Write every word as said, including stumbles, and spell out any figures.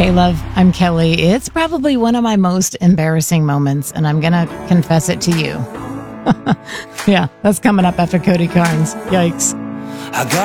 Love, I'm Kelly. It's probably one of my most embarrassing moments, and I'm going to confess it to you. Yeah, that's coming up after Cody Carnes. Yikes. I got